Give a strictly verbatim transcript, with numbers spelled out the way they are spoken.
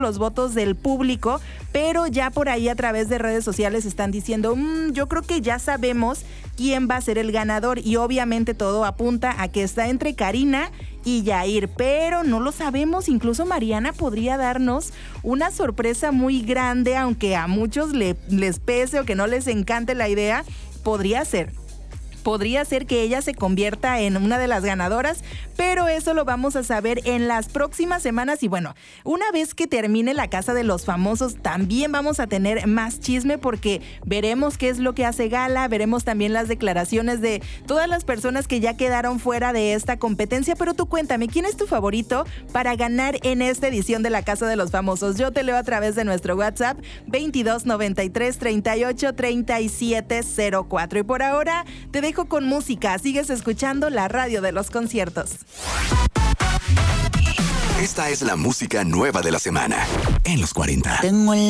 los votos del público, pero ya por ahí a través de redes sociales están diciendo, mmm, yo creo que ya sabemos quién va a ser el ganador, y obviamente todo apunta a que está entre Karina y Yair, pero no lo sabemos. Incluso Mariana podría darnos una sorpresa muy grande, aunque a muchos le, les pese o que no les encante la idea, podría ser. Podría ser que ella se convierta en una de las ganadoras, pero eso lo vamos a saber en las próximas semanas. Y bueno, una vez que termine la Casa de los Famosos, también vamos a tener más chisme, porque veremos qué es lo que hace Gala, veremos también las declaraciones de todas las personas que ya quedaron fuera de esta competencia. Pero tú cuéntame, ¿quién es tu favorito para ganar en esta edición de la Casa de los Famosos? Yo te leo a través de nuestro WhatsApp veintidós noventa y tres treinta y ocho treinta y siete cero cuatro. Y por ahora te dejo con música. Sigues escuchando la radio de los conciertos. Esta es la música nueva de la semana en los cuarenta. Tengo el